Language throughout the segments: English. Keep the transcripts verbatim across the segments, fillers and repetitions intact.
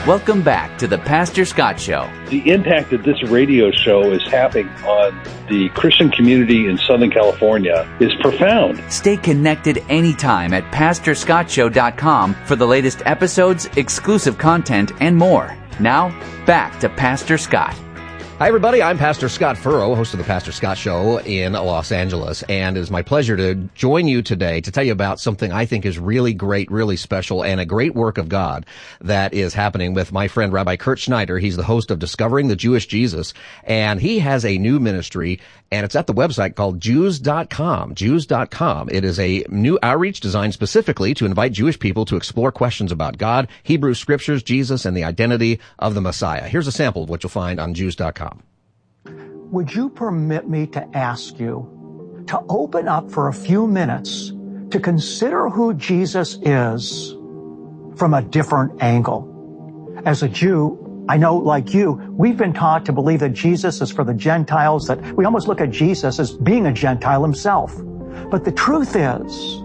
Welcome back to the Pastor Scott Show. The impact that this radio show is having on the Christian community in Southern California is profound. Stay connected anytime at pastor scott show dot com for the latest episodes, exclusive content, and more. Now, back to Pastor Scott. Hi, everybody. I'm Pastor Scott Furrow, host of the Pastor Scott Show in Los Angeles, and it is my pleasure to join you today to tell you about something I think is really great, really special, and a great work of God that is happening with my friend Rabbi Kurt Schneider. He's the host of Discovering the Jewish Jesus, and he has a new ministry, and it's at the website called Jews dot com, Jews dot com. It is a new outreach designed specifically to invite Jewish people to explore questions about God, Hebrew Scriptures, Jesus, and the identity of the Messiah. Here's a sample of what you'll find on Jews dot com. Would you permit me to ask you to open up for a few minutes to consider who Jesus is from a different angle? As a Jew, I know, like you, we've been taught to believe that Jesus is for the Gentiles, that we almost look at Jesus as being a Gentile himself. But the truth is,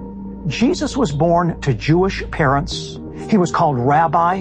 Jesus was born to Jewish parents. He was called Rabbi.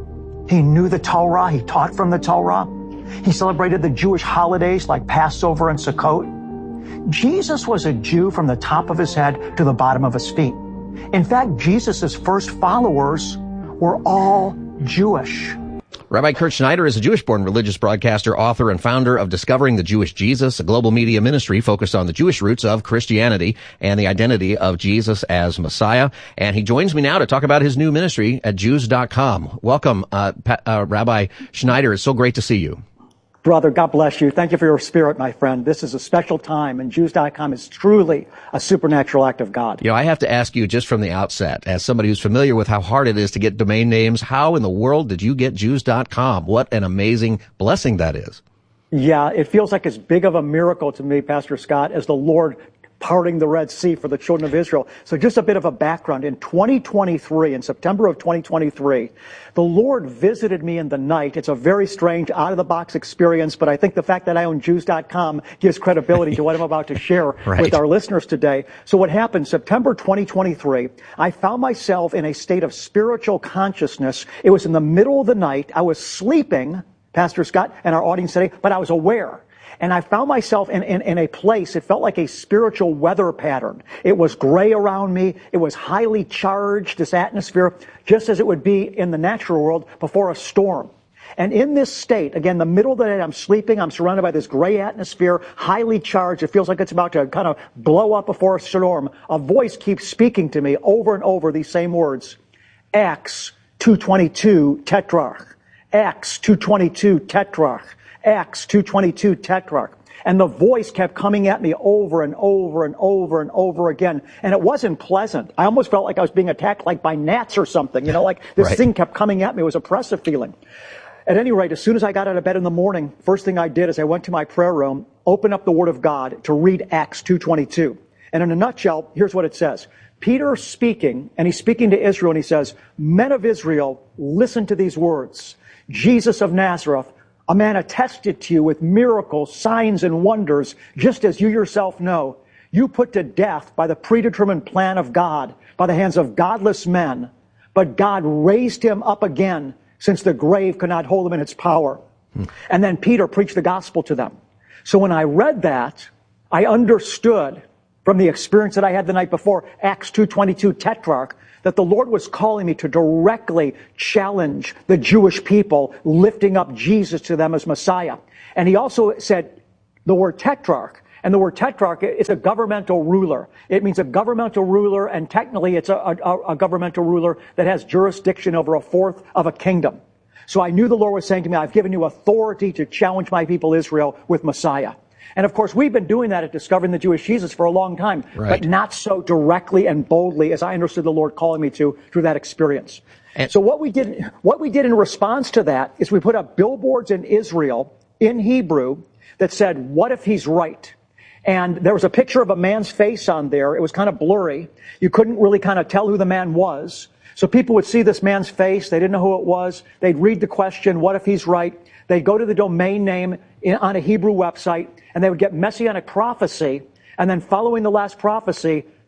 He knew the Torah. He taught from the Torah. He celebrated the Jewish holidays like Passover and Sukkot. Jesus was a Jew from the top of his head to the bottom of his feet. In fact, Jesus' first followers were all Jewish. Rabbi Kurt Schneider is a Jewish-born religious broadcaster, author, and founder of Discovering the Jewish Jesus, a global media ministry focused on the Jewish roots of Christianity and the identity of Jesus as Messiah. And he joins me now to talk about his new ministry at Jews dot com. Welcome, uh, pa- uh, Rabbi Schneider. It's so great to see you. Brother, God bless you. Thank you for your spirit, my friend. This is a special time, and Jews dot com is truly a supernatural act of God. You know, I have to ask you just from the outset, as somebody who's familiar with how hard it is to get domain names, how in the world did you get Jews dot com? What an amazing blessing that is. Yeah, it feels like as big of a miracle to me, Pastor Scott, as the Lord parting the Red Sea for the children of Israel. So just a bit of a background. In twenty twenty-three, in September of twenty twenty-three, the Lord visited me in the night. It's a very strange, out-of-the-box experience, but I think the fact that I own Jews dot com gives credibility to what I'm about to share right. with our listeners today. So what happened, September twenty twenty-three, I found myself in a state of spiritual consciousness. It was in the middle of the night. I was sleeping, Pastor Scott, and our audience today, but I was aware. And I found myself in, in, in a place, it felt like a spiritual weather pattern. It was gray around me. It was highly charged, this atmosphere, just as it would be in the natural world before a storm. And in this state, again, the middle of the night, I'm sleeping, I'm surrounded by this gray atmosphere, highly charged. It feels like it's about to kind of blow up before a storm. A voice keeps speaking to me over and over these same words. Acts two twenty-two, Tetrarch. Acts two twenty-two, Tetrarch. Acts two twenty-two, Tetrarch. And the voice kept coming at me over and over and over and over again. And it wasn't pleasant. I almost felt like I was being attacked like by gnats or something. You know, like this right. thing kept coming at me. It was an oppressive feeling. At any rate, as soon as I got out of bed in the morning, first thing I did is I went to my prayer room, opened up the Word of God to read Acts two twenty-two. And in a nutshell, here's what it says. Peter speaking, and he's speaking to Israel, and he says, Men of Israel, listen to these words. Jesus of Nazareth, a man attested to you with miracles, signs, and wonders, just as you yourself know. You put to death by the predetermined plan of God, by the hands of godless men. But God raised him up again, since the grave could not hold him in its power. Hmm. And then Peter preached the gospel to them. So when I read that, I understood from the experience that I had the night before, Acts two twenty-two, Tetrarch, that the Lord was calling me to directly challenge the Jewish people, lifting up Jesus to them as Messiah. And he also said the word Tetrarch. And the word Tetrarch is a governmental ruler. It means a governmental ruler, and technically it's a, a, a governmental ruler that has jurisdiction over a fourth of a kingdom. So I knew the Lord was saying to me, I've given you authority to challenge my people Israel with Messiah. And of course, we've been doing that at Discovering the Jewish Jesus for a long time, right. but not so directly and boldly as I understood the Lord calling me to through that experience. And so what we did, what we did in response to that is we put up billboards in Israel in Hebrew that said, what if he's right? And there was a picture of a man's face on there. It was kind of blurry. You couldn't really kind of tell who the man was. So people would see this man's face. They didn't know who it was. They'd read the question, what if he's right? They'd go to the domain name in, on a Hebrew website, and they would get Messianic prophecy. And then following the last prophecy,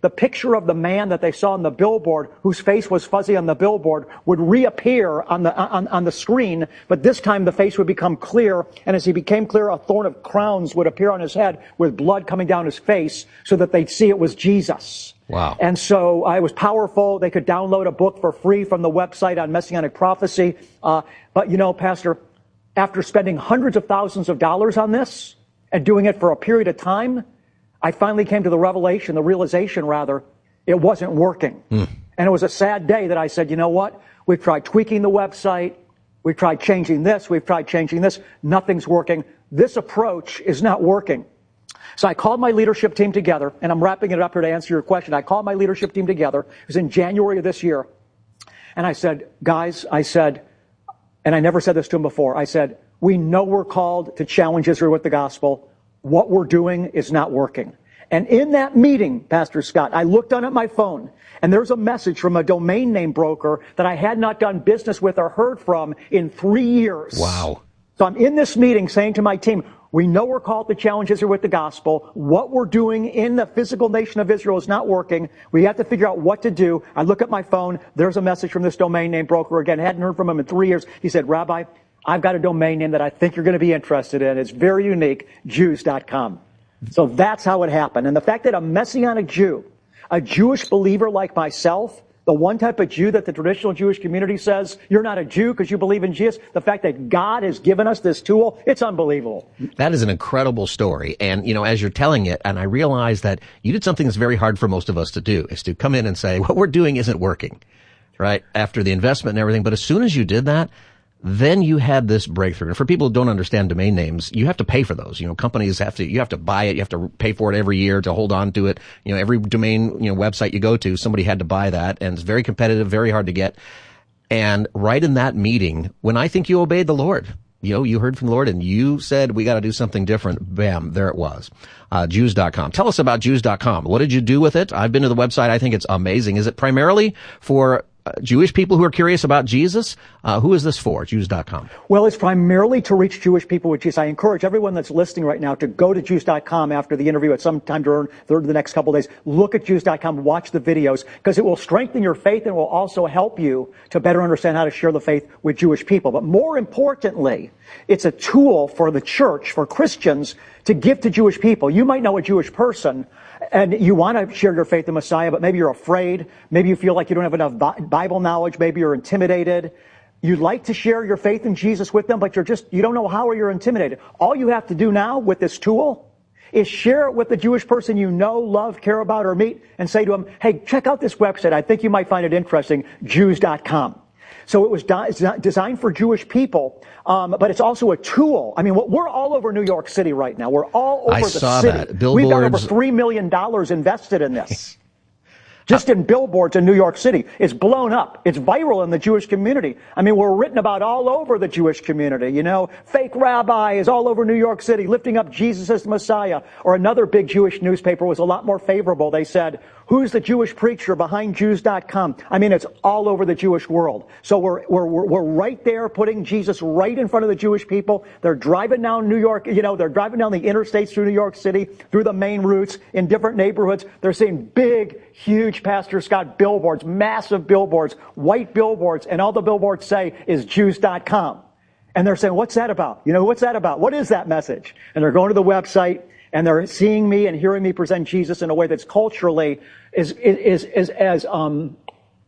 the picture of the man that they saw on the billboard, whose face was fuzzy on the billboard, would reappear on the on, on the screen, but this time the face would become clear, and as he became clear, a thorn of crowns would appear on his head with blood coming down his face so that they'd see it was Jesus. Wow. And so uh, it was powerful. They could download a book for free from the website on Messianic Prophecy. Uh, but you know, Pastor, after spending hundreds of thousands of dollars on this and doing it for a period of time, I finally came to the revelation, the realization rather, it wasn't working. Mm. And it was a sad day that I said, you know what? We've tried tweaking the website. We've tried changing this. We've tried changing this. Nothing's working. This approach is not working. So I called my leadership team together, and I'm wrapping it up here to answer your question. I called my leadership team together. It was in January of this year. And I said, guys, I said, and I never said this to them before, I said, we know we're called to challenge Israel with the gospel. What we're doing is not working. And in that meeting, Pastor Scott, I looked on at my phone, and there's a message from a domain name broker that I had not done business with or heard from in three years. Wow. So I'm in this meeting saying to my team, we know we're called to challenge Israel with the gospel. What we're doing in the physical nation of Israel is not working. We have to figure out what to do. I look at my phone. There's a message from this domain name broker again. Hadn't heard from him in three years. He said, Rabbi, I've got a domain name that I think you're going to be interested in. It's very unique, Jews dot com. So that's how it happened. And the fact that a Messianic Jew, a Jewish believer like myself, the one type of Jew that the traditional Jewish community says, you're not a Jew because you believe in Jesus, the fact that God has given us this tool, it's unbelievable. That is an incredible story. And, you know, as you're telling it, and I realize that you did something that's very hard for most of us to do, is to come in and say, what we're doing isn't working, right? After the investment and everything. But as soon as you did that, then you had this breakthrough. And for people who don't understand domain names, you have to pay for those. You know, companies have to, you have to buy it. You have to pay for it every year to hold on to it. You know, every domain, you know, website you go to, somebody had to buy that. And it's very competitive, very hard to get. And right in that meeting, when I think you obeyed the Lord, you know, you heard from the Lord and you said, we got to do something different. Bam, there it was. Uh, Jews dot com. Tell us about Jews dot com. What did you do with it? I've been to the website. I think it's amazing. Is it primarily for Uh, Jewish people who are curious about Jesus? Uh, who is this for, Jews dot com? Well, it's primarily to reach Jewish people with Jesus. I encourage everyone that's listening right now to go to Jews dot com after the interview at some time during the next couple of days. Look at Jews dot com, watch the videos, because it will strengthen your faith and will also help you to better understand how to share the faith with Jewish people. But more importantly, it's a tool for the church, for Christians, to give to Jewish people. You might know a Jewish person, and you want to share your faith in Messiah, but maybe you're afraid. Maybe you feel like you don't have enough Bible knowledge. Maybe you're intimidated. You'd like to share your faith in Jesus with them, but you're just, you don't know how, or you're intimidated. All you have to do now with this tool is share it with the Jewish person you know, love, care about, or meet, and say to them, hey, check out this website. I think you might find it interesting, Jews dot com. So it was di- designed for Jewish people, um, but it's also a tool. I mean, we're all over New York City right now. We're all over I the saw city. That. Billboards. We've got over three million dollars invested in this. Just in billboards in New York City. It's blown up. It's viral in the Jewish community. I mean, we're written about all over the Jewish community. You know, fake rabbi is all over New York City lifting up Jesus as the Messiah. Or another big Jewish newspaper was a lot more favorable. They said, who's the Jewish preacher behind Jews dot com? I mean, it's all over the Jewish world. So we're, we're, we're right there putting Jesus right in front of the Jewish people. They're driving down New York, you know, they're driving down the interstates through New York City, through the main routes, in different neighborhoods. They're seeing big, huge Pastor Scott billboards, massive billboards, white billboards, and all the billboards say is Jews dot com. And they're saying, what's that about? You know, what's that about? What is that message? And they're going to the website, and they're seeing me and hearing me present Jesus in a way that's culturally is is is, is as um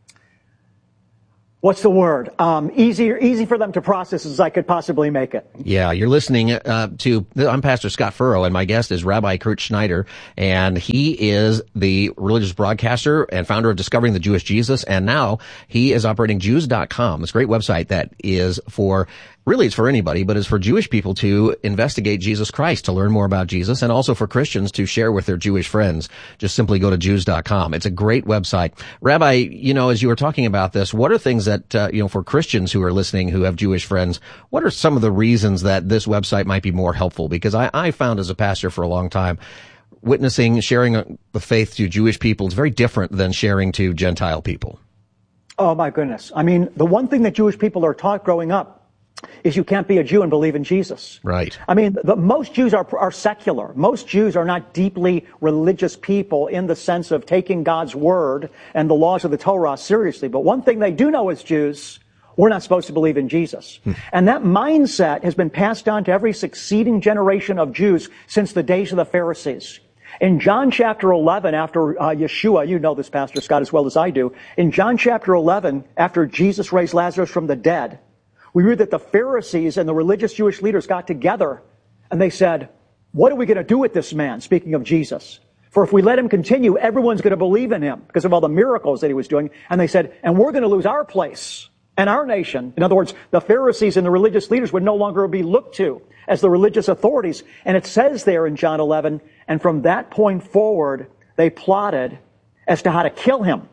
what's the word? Um, easy, easy for them to process as I could possibly make it. Yeah, you're listening uh, to, I'm Pastor Scott Furrow, and my guest is Rabbi Kurt Schneider, and he is the religious broadcaster and founder of Discovering the Jewish Jesus, and now he is operating Jews dot com. It's a great website that is for, really it's for anybody, but it's for Jewish people to investigate Jesus Christ, to learn more about Jesus, and also for Christians to share with their Jewish friends. Just simply go to Jews dot com. It's a great website. Rabbi, you know, as you were talking about this, what are things that, uh, you know, for Christians who are listening who have Jewish friends, what are some of the reasons that this website might be more helpful? Because I, I found as a pastor for a long time, witnessing, sharing the faith to Jewish people is very different than sharing to Gentile people. Oh, my goodness. I mean, the one thing that Jewish people are taught growing up is you can't be a Jew and believe in Jesus. Right. I mean, the, most Jews are, are secular. Most Jews are not deeply religious people in the sense of taking God's word and the laws of the Torah seriously. But one thing they do know as Jews, we're not supposed to believe in Jesus. Hmm. And that mindset has been passed on to every succeeding generation of Jews since the days of the Pharisees. In John chapter eleven, after uh, Yeshua, you know this, Pastor Scott, as well as I do. In John chapter eleven, after Jesus raised Lazarus from the dead, we read that the Pharisees and the religious Jewish leaders got together and they said, what are we going to do with this man? Speaking of Jesus. For if we let him continue, everyone's going to believe in him because of all the miracles that he was doing. And they said, and we're going to lose our place and our nation. In other words, the Pharisees and the religious leaders would no longer be looked to as the religious authorities. And it says there in John eleven, and from that point forward, they plotted as to how to kill him.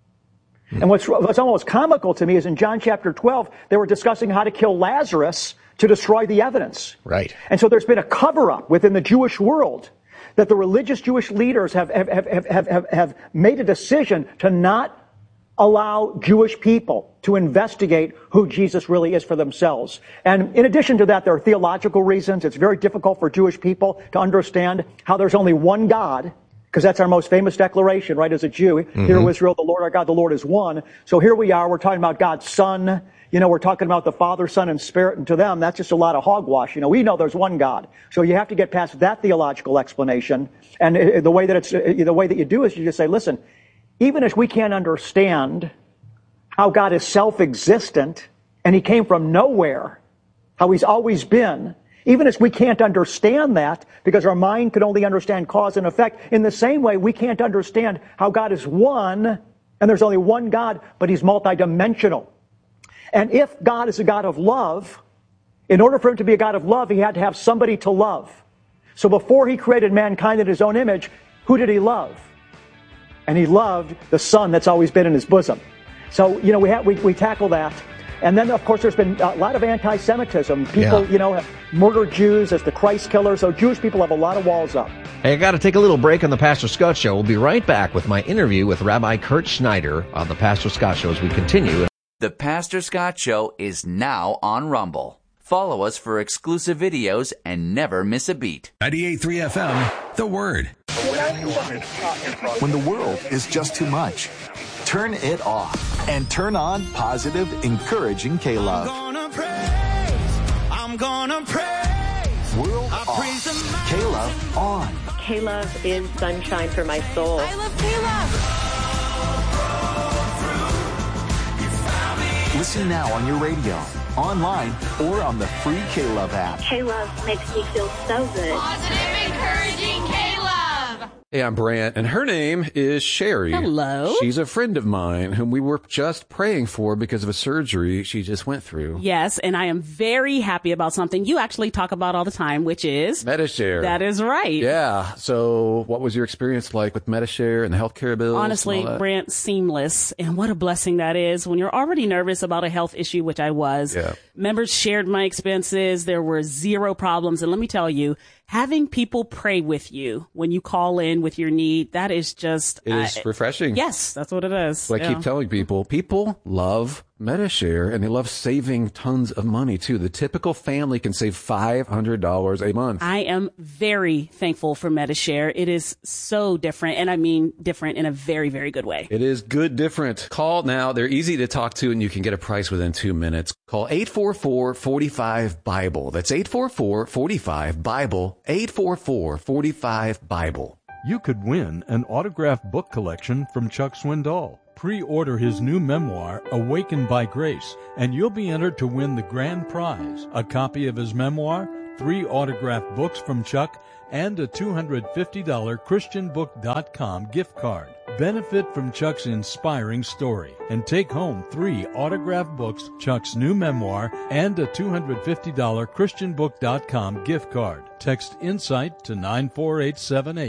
And what's, what's almost comical to me is in John chapter twelve, they were discussing how to kill Lazarus to destroy the evidence. Right. And so there's been a cover-up within the Jewish world that the religious Jewish leaders have, have, have, have, have, have made a decision to not allow Jewish people to investigate who Jesus really is for themselves. And in addition to that, there are theological reasons. It's very difficult for Jewish people to understand how there's only one God, because that's our most famous declaration, right, as a Jew. Mm-hmm. Hear, O Israel, the Lord our God, the Lord is one. So here we are, we're talking about God's Son. You know, we're talking about the Father, Son, and Spirit, and to them, that's just a lot of hogwash. You know, we know there's one God. So you have to get past that theological explanation. And the way that it's, the way that you do is you just say, listen, even if we can't understand how God is self-existent, and He came from nowhere, how He's always been, even if we can't understand that, because our mind can only understand cause and effect, in the same way, we can't understand how God is one, and there's only one God, but He's multidimensional. And if God is a God of love, in order for Him to be a God of love, He had to have somebody to love. So before He created mankind in His own image, who did He love? And He loved the Son that's always been in His bosom. So, you know, we, ha- we, we tackle that. And then, of course, there's been a lot of anti-Semitism. People, yeah. you know, have murdered Jews as the Christ killer. So Jewish people have a lot of walls up. Hey, I got to take a little break on the Pastor Scott Show. We'll be right back with my interview with Rabbi Kurt Schneider on the Pastor Scott Show as we continue. The Pastor Scott Show is now on Rumble. Follow us for exclusive videos and never miss a beat. ninety-eight point three F M, The Word. When the world is just too much, turn it off and turn on positive, encouraging K-Love. I'm gonna praise, I'm gonna praise. World I off, praise K-Love on. K-Love is sunshine for my soul. I love K-Love. Listen now on your radio, online, or on the free K-Love app. K-Love makes me feel so good. Positive, encouraging K-Love. Hey, I'm Brant, and her name is Sherry. Hello. She's a friend of mine whom we were just praying for because of a surgery she just went through. Yes, and I am very happy about something you actually talk about all the time, which is... Medi-Share. That is right. Yeah. So what was your experience like with Medi-Share and the healthcare bills? Honestly, Brant, seamless. And what a blessing that is when you're already nervous about a health issue, which I was. Yeah. Members shared my expenses. There were zero problems. And let me tell you, having people pray with you when you call in with your need, that is just... It is uh, refreshing. Yes, that's what it is. So I yeah. keep telling people, people love Medi-Share, and they love saving tons of money, too. The typical family can save five hundred dollars a month. I am very thankful for Medi-Share. It is so different, and I mean different in a very, very good way. It is good different. Call now. They're easy to talk to, and you can get a price within two minutes. Call eight four four, four five, Bible. That's eight four four, four five, Bible, eight four four, four five, Bible. You could win an autographed book collection from Chuck Swindoll. Pre-order his new memoir, Awakened by Grace, and you'll be entered to win the grand prize, a copy of his memoir, three autographed books from Chuck, and a two hundred fifty dollars Christian book dot com gift card. Benefit from Chuck's inspiring story and take home three autographed books, Chuck's new memoir, and a two hundred fifty dollars Christian book dot com gift card. Text INSIGHT to nine four eight seven eight.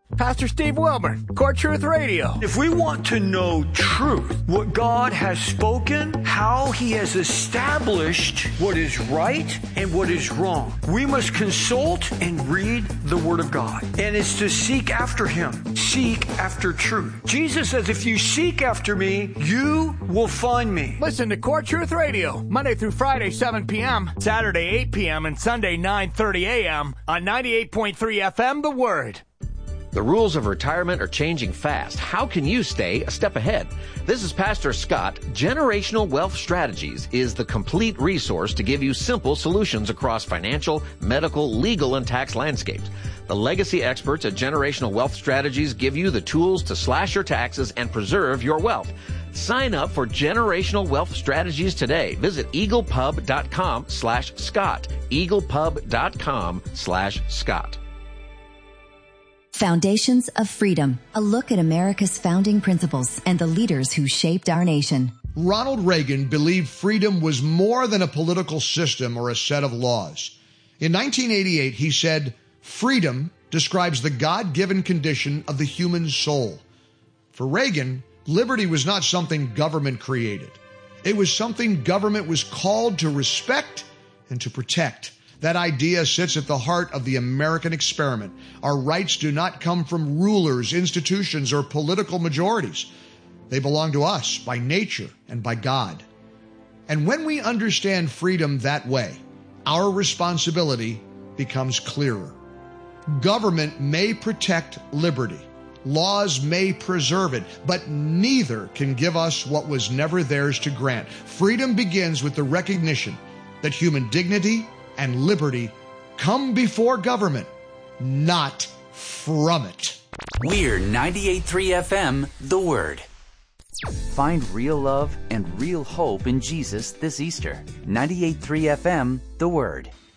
Pastor Steve Wilburn, Core Truth Radio. If we want to know truth, what God has spoken, how He has established what is right and what is wrong, we must consult and read the Word of God. And it's to seek after Him, seek after truth. Jesus says, if you seek after me, you will find me. Listen to Core Truth Radio, Monday through Friday, seven p.m., Saturday, eight p.m., and Sunday, nine thirty a.m. on ninety-eight point three F M, The Word. The rules of retirement are changing fast. How can you stay a step ahead? This is Pastor Scott. Generational Wealth Strategies is the complete resource to give you simple solutions across financial, medical, legal, and tax landscapes. The legacy experts at Generational Wealth Strategies give you the tools to slash your taxes and preserve your wealth. Sign up for Generational Wealth Strategies today. Visit eaglepub.com slash Scott. eaglepub.com slash Scott. Foundations of Freedom, a look at America's founding principles and the leaders who shaped our nation. Ronald Reagan believed freedom was more than a political system or a set of laws. In nineteen eighty-eight, he said, "Freedom describes the God-given condition of the human soul." For Reagan, liberty was not something government created. It was something government was called to respect and to protect. That idea sits at the heart of the American experiment. Our rights do not come from rulers, institutions, or political majorities. They belong to us by nature and by God. And when we understand freedom that way, our responsibility becomes clearer. Government may protect liberty. Laws may preserve it, but neither can give us what was never theirs to grant. Freedom begins with the recognition that human dignity and liberty come before government, not from it. We're ninety-eight point three F M, The Word. Find real love and real hope in Jesus this Easter. ninety-eight point three F M, The Word.